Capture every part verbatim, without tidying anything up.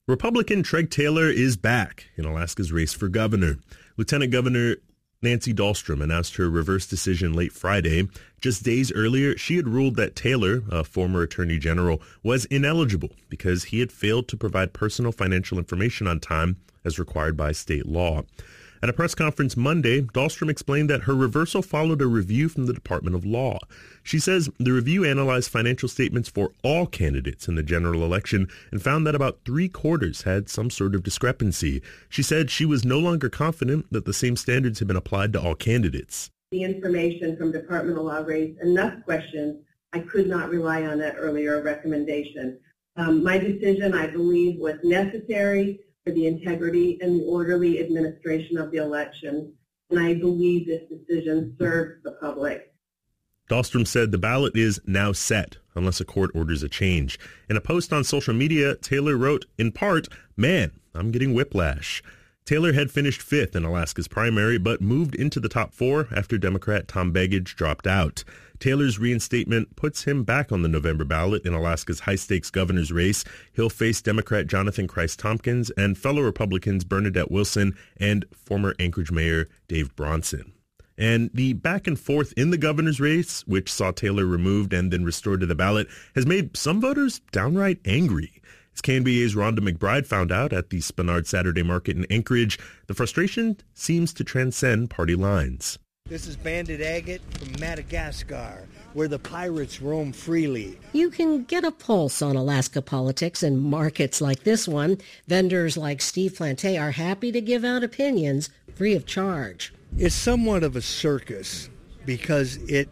Republican Treg Taylor is back in Alaska's race for governor. Lieutenant Governor Nancy Dahlstrom announced her reverse decision late Friday. Just days earlier, she had ruled that Taylor, a former attorney general, was ineligible because he had failed to provide personal financial information on time as required by state law. At a press conference Monday, Dahlstrom explained that her reversal followed a review from the Department of Law. She says the review analyzed financial statements for all candidates in the general election and found that about three quarters had some sort of discrepancy. She said she was no longer confident that the same standards had been applied to all candidates. The information from Department of Law raised enough questions. I could not rely on that earlier recommendation. Um, my decision, I believe, was necessary for the integrity and the orderly administration of the election, and I believe this decision serves the public. Dahlstrom said the ballot is now set unless a court orders a change. In a post on social media, Taylor wrote, in part, "Man, I'm getting whiplash." Taylor had finished fifth in Alaska's primary, but moved into the top four after Democrat Tom Begich dropped out. Taylor's reinstatement puts him back on the November ballot in Alaska's high-stakes governor's race. He'll face Democrat Jonathan Christ-Tompkins and fellow Republicans Bernadette Wilson and former Anchorage Mayor Dave Bronson. And the back and forth in the governor's race, which saw Taylor removed and then restored to the ballot, has made some voters downright angry. As K N B A's Rhonda McBride found out at the Spenard Saturday Market in Anchorage, the frustration seems to transcend party lines. This is Bandit Agate from Madagascar, where the pirates roam freely. You can get a pulse on Alaska politics in markets like this one. Vendors like Steve Plante are happy to give out opinions free of charge. It's somewhat of a circus because it,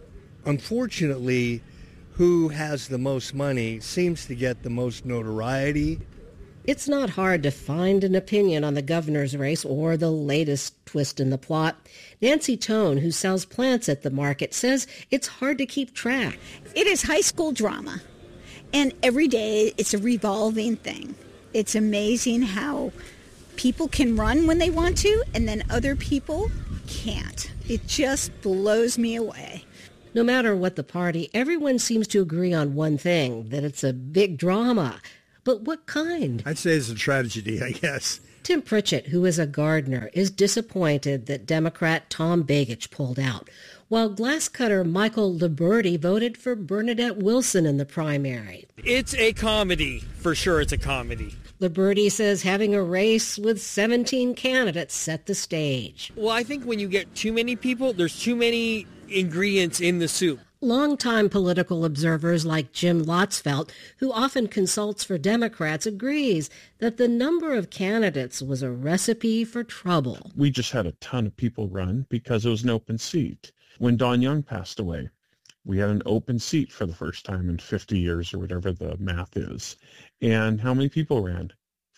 unfortunately, who has the most money seems to get the most notoriety. It's not hard to find an opinion on the governor's race or the latest twist in the plot. Nancy Tone, who sells plants at the market, says it's hard to keep track. It is high school drama, and every day it's a revolving thing. It's amazing how people can run when they want to, and then other people can't. It just blows me away. No matter what the party, everyone seems to agree on one thing, that it's a big drama. But what kind? I'd say it's a tragedy, I guess. Tim Pritchett, who is a gardener, is disappointed that Democrat Tom Begich pulled out, while glasscutter Michael Liberty voted for Bernadette Wilson in the primary. It's a comedy. For sure it's a comedy. Liberty says having a race with seventeen candidates set the stage. Well, I think when you get too many people, there's too many ingredients in the soup. Longtime political observers like Jim Lotzfeld, who often consults for Democrats, agrees that the number of candidates was a recipe for trouble. We just had a ton of people run because it was an open seat. When Don Young passed away, we had an open seat for the first time in fifty years or whatever the math is. And how many people ran?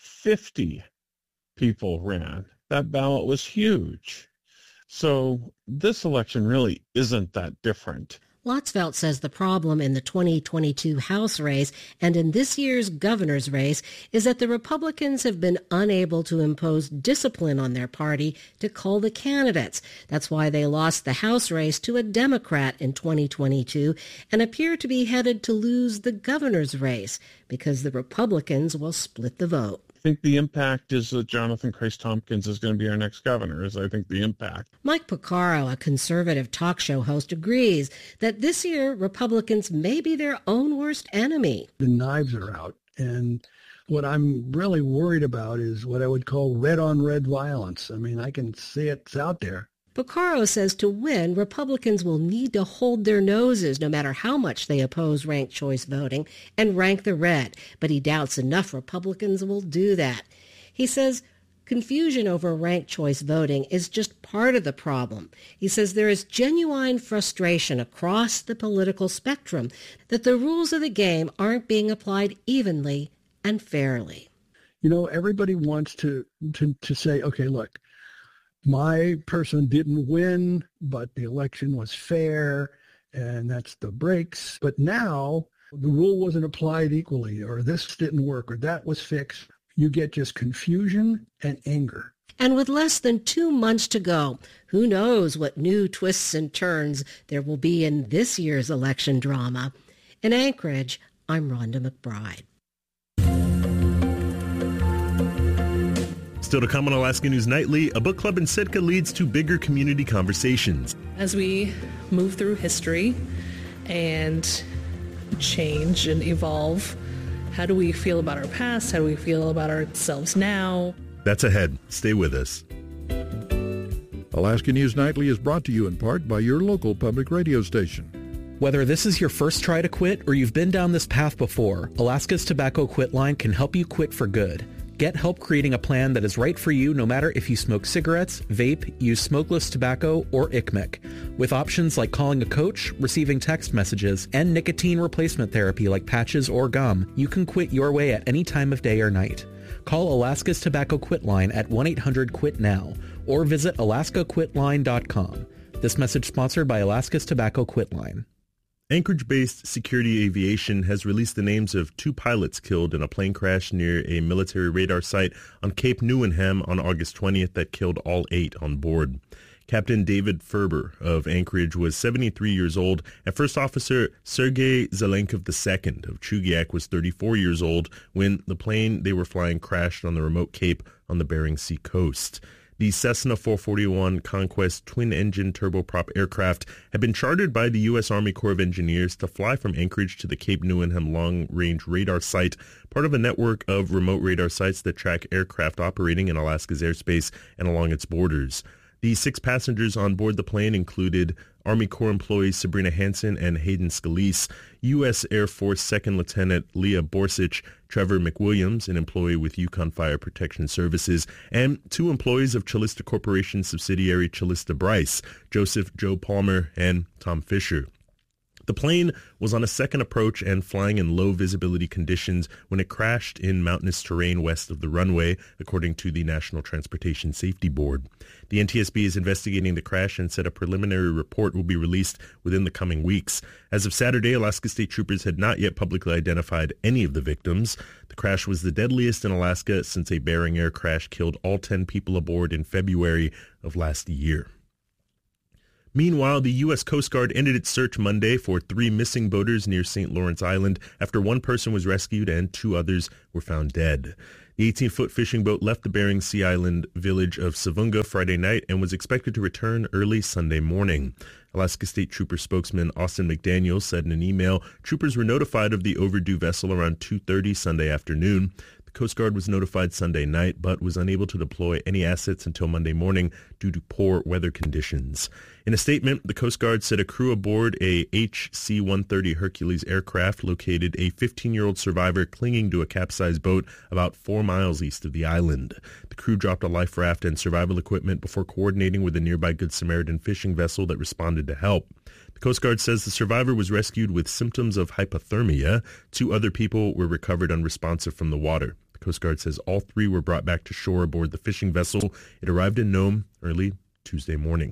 fifty people ran. That ballot was huge. So this election really isn't that different. Lotzfeld says the problem in the twenty twenty-two House race and in this year's governor's race is that the Republicans have been unable to impose discipline on their party to cull the candidates. That's why they lost the House race to a Democrat in twenty twenty-two and appear to be headed to lose the governor's race because the Republicans will split the vote. I think the impact is that Jonathan Christ-Tompkins is going to be our next governor, is I think the impact. Mike Picaro, a conservative talk show host, agrees that this year Republicans may be their own worst enemy. The knives are out, and what I'm really worried about is what I would call red-on-red violence. I mean, I can see it's out there. Picaro says to win, Republicans will need to hold their noses no matter how much they oppose ranked choice voting and rank the red, but he doubts enough Republicans will do that. He says confusion over ranked choice voting is just part of the problem. He says there is genuine frustration across the political spectrum that the rules of the game aren't being applied evenly and fairly. You know, everybody wants to, to, to say, okay, look, my person didn't win, but the election was fair, and that's the breaks. But now the rule wasn't applied equally, or this didn't work, or that was fixed. You get just confusion and anger. And with less than two months to go, who knows what new twists and turns there will be in this year's election drama. In Anchorage, I'm Rhonda McBride. Still to come on Alaska News Nightly, a book club in Sitka leads to bigger community conversations. As we move through history and change and evolve, how do we feel about our past? How do we feel about ourselves now? That's ahead. Stay with us. Alaska News Nightly is brought to you in part by your local public radio station. Whether this is your first try to quit or you've been down this path before, Alaska's Tobacco Quit Line can help you quit for good. Get help creating a plan that is right for you no matter if you smoke cigarettes, vape, use smokeless tobacco, or I C M C. With options like calling a coach, receiving text messages, and nicotine replacement therapy like patches or gum, you can quit your way at any time of day or night. Call Alaska's Tobacco Quit Line at one eight hundred quit now or visit alaska quit line dot com. This message sponsored by Alaska's Tobacco Quit Line. Anchorage-based Security Aviation has released the names of two pilots killed in a plane crash near a military radar site on Cape Newenham on August twentieth that killed all eight on board. Captain David Ferber of Anchorage was seventy-three years old, and First Officer Sergei Zelenkov the second of Chugiak was thirty-four years old when the plane they were flying crashed on the remote cape on the Bering Sea coast. The Cessna four forty-one Conquest twin-engine turboprop aircraft had been chartered by the U S Army Corps of Engineers to fly from Anchorage to the Cape Newenham long-range radar site, part of a network of remote radar sites that track aircraft operating in Alaska's airspace and along its borders. The six passengers on board the plane included Army Corps employees Sabrina Hansen and Hayden Scalise, U S Air Force Second Lieutenant Leah Borsich, Trevor McWilliams, an employee with Yukon Fire Protection Services, and two employees of Chillista Corporation subsidiary Chillista Bryce, Joseph Joe Palmer and Tom Fisher. The plane was on a second approach and flying in low visibility conditions when it crashed in mountainous terrain west of the runway, according to the National Transportation Safety Board. The N T S B is investigating the crash and said a preliminary report will be released within the coming weeks. As of Saturday, Alaska State Troopers had not yet publicly identified any of the victims. The crash was the deadliest in Alaska since a Bering Air crash killed all ten people aboard in February of last year. Meanwhile, the U S Coast Guard ended its search Monday for three missing boaters near Saint Lawrence Island after one person was rescued and two others were found dead. The eighteen-foot fishing boat left the Bering Sea Island village of Savunga Friday night and was expected to return early Sunday morning. Alaska State Trooper spokesman Austin McDaniel said in an email, troopers were notified of the overdue vessel around two thirty Sunday afternoon. The Coast Guard was notified Sunday night, but was unable to deploy any assets until Monday morning due to poor weather conditions. In a statement, the Coast Guard said a crew aboard a H C one thirty Hercules aircraft located a fifteen-year-old survivor clinging to a capsized boat about four miles east of the island. The crew dropped a life raft and survival equipment before coordinating with a nearby Good Samaritan fishing vessel that responded to help. The Coast Guard says the survivor was rescued with symptoms of hypothermia. Two other people were recovered unresponsive from the water. The Coast Guard says all three were brought back to shore aboard the fishing vessel. It arrived in Nome early Tuesday morning.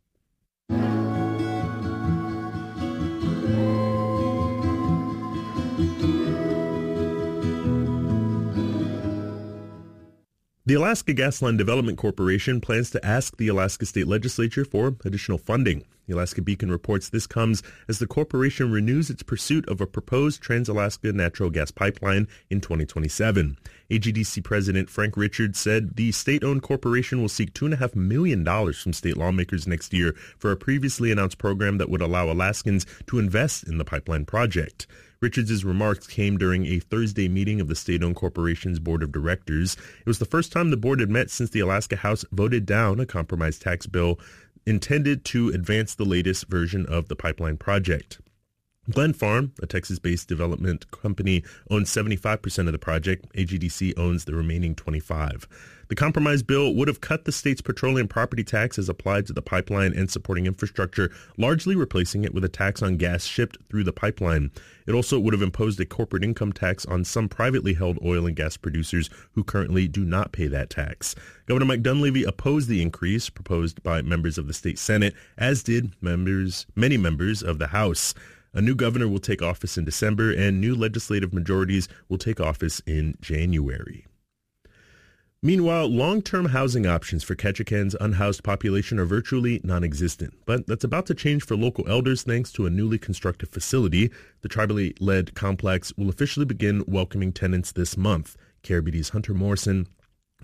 The Alaska Gasline Development Corporation plans to ask the Alaska State Legislature for additional funding. The Alaska Beacon reports this comes as the corporation renews its pursuit of a proposed Trans-Alaska natural gas pipeline in twenty twenty-seven. A G D C President Frank Richards said the state-owned corporation will seek two point five million dollars from state lawmakers next year for a previously announced program that would allow Alaskans to invest in the pipeline project. Richards' remarks came during a Thursday meeting of the state-owned corporation's board of directors. It was the first time the board had met since the Alaska House voted down a compromise tax bill intended to advance the latest version of the pipeline project. Glen Farm, a Texas-based development company, owns seventy-five percent of the project. A G D C owns the remaining twenty-five percent. The compromise bill would have cut the state's petroleum property tax as applied to the pipeline and supporting infrastructure, largely replacing it with a tax on gas shipped through the pipeline. It also would have imposed a corporate income tax on some privately held oil and gas producers who currently do not pay that tax. Governor Mike Dunleavy opposed the increase proposed by members of the state Senate, as did members, many members of the House. A new governor will take office in December, and new legislative majorities will take office in January. Meanwhile, long-term housing options for Ketchikan's unhoused population are virtually non-existent. But that's about to change for local elders thanks to a newly constructed facility. The tribally-led complex will officially begin welcoming tenants this month. K R B D's Hunter Morrison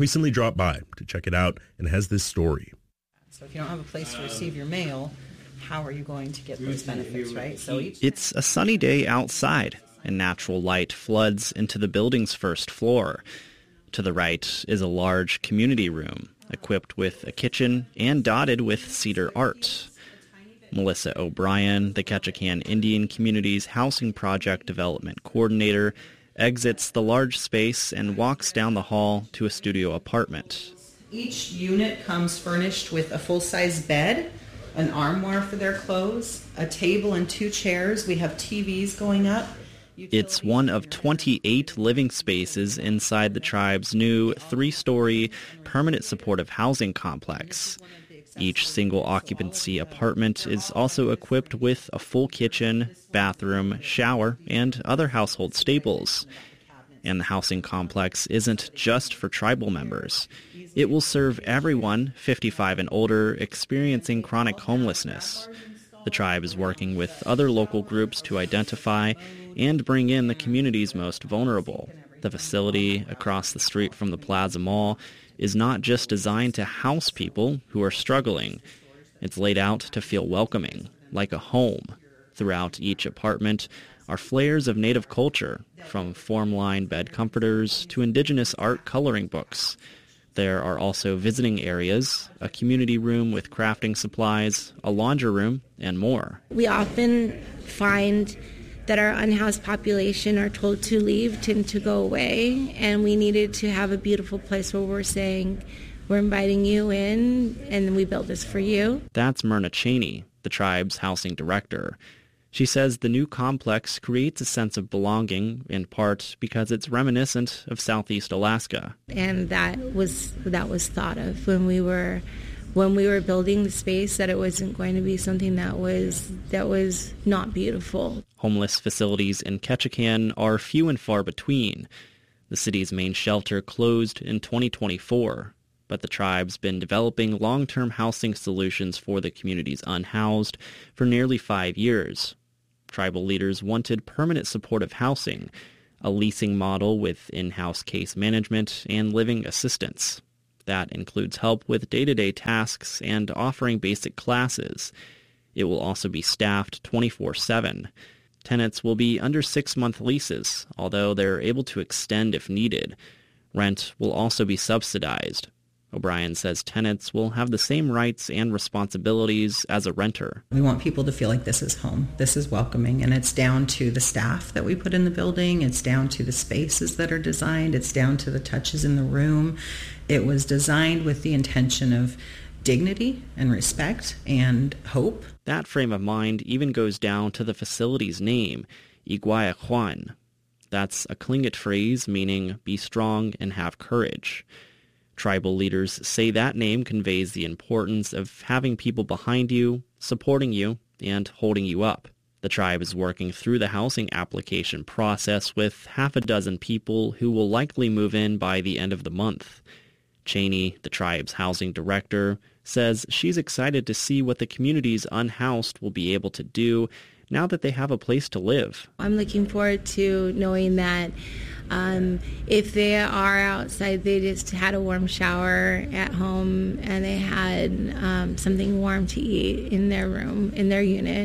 recently dropped by to check it out and has this story. So if you don't have a place to receive your mail, how are you going to get those benefits, right? So each- It's a sunny day outside, and natural light floods into the building's first floor. To the right is a large community room, equipped with a kitchen and dotted with cedar art. Melissa O'Brien, the Ketchikan Indian Community's Housing Project Development Coordinator, exits the large space and walks down the hall to a studio apartment. Each unit comes furnished with a full-size bed, an armoire for their clothes, a table and two chairs. We have T Vs going up. It's one of twenty-eight living spaces inside the tribe's new three-story permanent supportive housing complex. Each single-occupancy apartment is also equipped with a full kitchen, bathroom, shower, and other household staples. And the housing complex isn't just for tribal members. It will serve everyone fifty-five and older experiencing chronic homelessness. The tribe is working with other local groups to identify and bring in the community's most vulnerable. The facility across the street from the Plaza Mall is not just designed to house people who are struggling. It's laid out to feel welcoming, like a home. Throughout each apartment are flares of native culture, from form-line bed comforters to indigenous art coloring books. There are also visiting areas, a community room with crafting supplies, a laundry room, and more. We often find that our unhoused population are told to leave, tend to go away, and we needed to have a beautiful place where we're saying, we're inviting you in, and we built this for you. That's Myrna Cheney, the tribe's housing director. She says the new complex creates a sense of belonging, in part because it's reminiscent of Southeast Alaska. And that was that was thought of when we were when we were building the space, that it wasn't going to be something that was that was not beautiful. Homeless facilities in Ketchikan are few and far between. The city's main shelter closed in twenty twenty-four, but the tribe's been developing long-term housing solutions for the community's unhoused for nearly five years. Tribal leaders wanted permanent supportive housing, a leasing model with in-house case management and living assistance. That includes help with day-to-day tasks and offering basic classes. It will also be staffed twenty-four seven. Tenants will be under six-month leases, although they're able to extend if needed. Rent will also be subsidized. O'Brien says tenants will have the same rights and responsibilities as a renter. We want people to feel like this is home, this is welcoming, and it's down to the staff that we put in the building, it's down to the spaces that are designed, it's down to the touches in the room. It was designed with the intention of dignity and respect and hope. That frame of mind even goes down to the facility's name, Iguaya Juan. That's a Tlingit phrase meaning be strong and have courage. Tribal leaders say that name conveys the importance of having people behind you, supporting you, and holding you up. The tribe is working through the housing application process with half a dozen people who will likely move in by the end of the month. Cheney, the tribe's housing director, says she's excited to see what the community's unhoused will be able to do now that they have a place to live. I'm looking forward to knowing that um, if they are outside, they just had a warm shower at home and they had um, something warm to eat in their room, in their unit.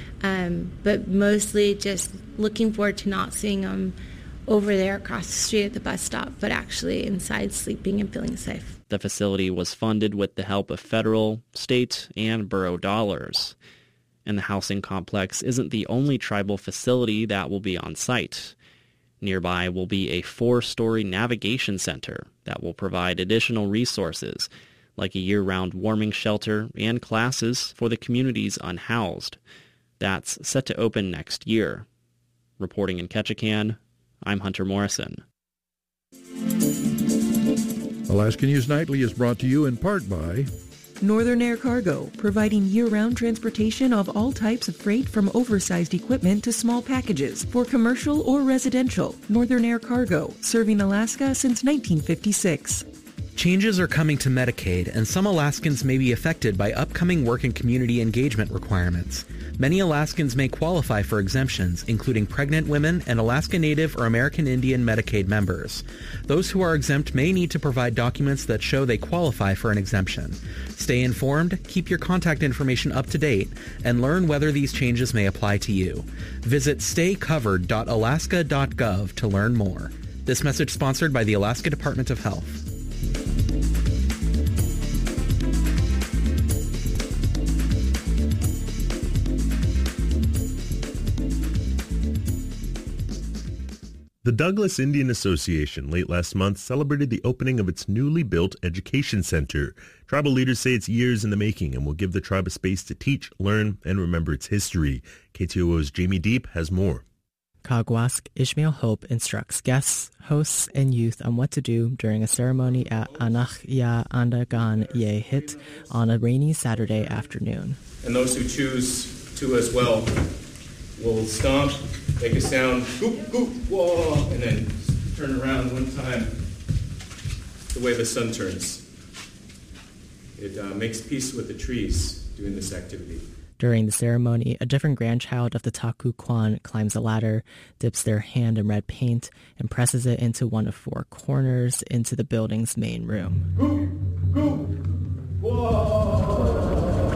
Um, but mostly just looking forward to not seeing them over there across the street at the bus stop, but actually inside sleeping and feeling safe. The facility was funded with the help of federal, state, and borough dollars. And the housing complex isn't the only tribal facility that will be on site. Nearby will be a four-story navigation center that will provide additional resources, like a year-round warming shelter and classes for the community's unhoused. That's set to open next year. Reporting in Ketchikan, I'm Hunter Morrison. Alaska News Nightly is brought to you in part by Northern Air Cargo, providing year-round transportation of all types of freight from oversized equipment to small packages for commercial or residential. Northern Air Cargo, serving Alaska since nineteen fifty-six. Changes are coming to Medicaid, and some Alaskans may be affected by upcoming work and community engagement requirements. Many Alaskans may qualify for exemptions, including pregnant women and Alaska Native or American Indian Medicaid members. Those who are exempt may need to provide documents that show they qualify for an exemption. Stay informed, keep your contact information up to date, and learn whether these changes may apply to you. Visit stay covered dot alaska dot gov to learn more. This message sponsored by the Alaska Department of Health. The Douglas Indian Association late last month celebrated the opening of its newly built education center. Tribal leaders say it's years in the making and will give the tribe a space to teach, learn, and remember its history. K T O O's Jamie Deep has more. Kagwask Ishmael Hope instructs guests, hosts, and youth on what to do during a ceremony at Anach Ya Andagan Ye Hit on a rainy Saturday afternoon. And those who choose to as well will stomp, make a sound, goop, goop, whoa, and then turn around one time the way the sun turns. It uh, makes peace with the trees doing this activity. During the ceremony, a different grandchild of the Taku Kwan climbs a ladder, dips their hand in red paint, and presses it into one of four corners into the building's main room. Goop, goop, whoa.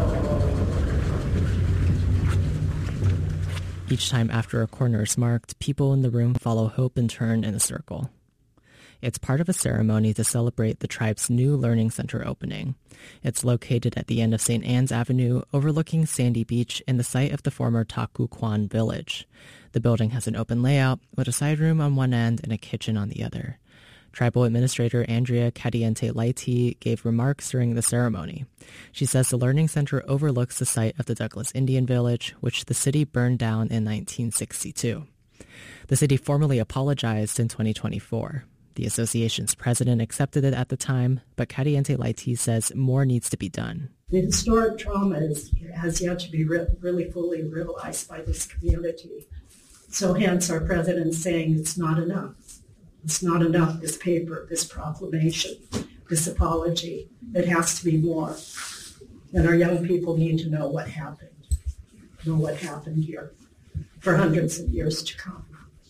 Each time after a corner is marked, people in the room follow Hope in turn in a circle. It's part of a ceremony to celebrate the tribe's new learning center opening. It's located at the end of Saint Anne's Avenue, overlooking Sandy Beach and the site of the former Taku Kwan village. The building has an open layout with a side room on one end and a kitchen on the other. Tribal Administrator Andrea Kadiente Laiti gave remarks during the ceremony. She says the Learning Center overlooks the site of the Douglas Indian Village, which the city burned down in nineteen sixty-two. The city formally apologized in twenty twenty-four. The association's president accepted it at the time, but Kadiente Laiti says more needs to be done. The historic trauma is, has yet to be re- really fully realized by this community. So hence our president saying it's not enough. It's not enough, this paper, this proclamation, this apology. It has to be more. And our young people need to know what happened, know what happened here for hundreds of years to come.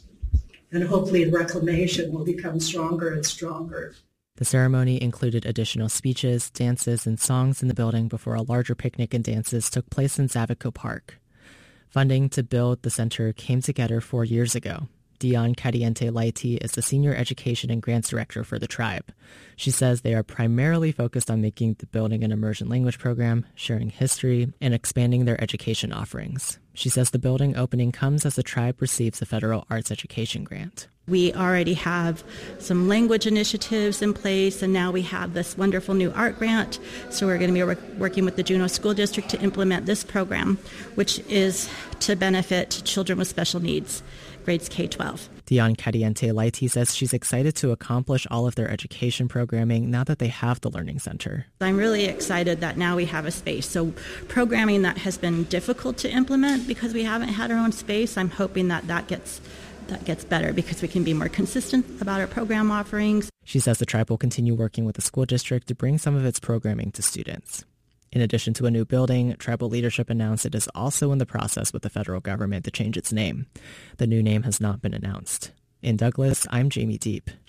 And hopefully the reclamation will become stronger and stronger. The ceremony included additional speeches, dances, and songs in the building before a larger picnic and dances took place in Zavico Park. Funding to build the center came together four years ago. Dion Kadiente Laiti is the Senior Education and Grants Director for the tribe. She says they are primarily focused on making the building an immersion language program, sharing history, and expanding their education offerings. She says the building opening comes as the tribe receives a federal arts education grant. We already have some language initiatives in place, and now we have this wonderful new art grant. So we're going to be work- working with the Juneau School District to implement this program, which is to benefit children with special needs, grades K twelve. Dion Kadiente Laiti says she's excited to accomplish all of their education programming now that they have the Learning Center. I'm really excited that now we have a space. So programming that has been difficult to implement because we haven't had our own space, I'm hoping that that gets that gets better because we can be more consistent about our program offerings. She says the tribe will continue working with the school district to bring some of its programming to students. In addition to a new building, tribal leadership announced it is also in the process with the federal government to change its name. The new name has not been announced. In Douglas, I'm Jamie Deep,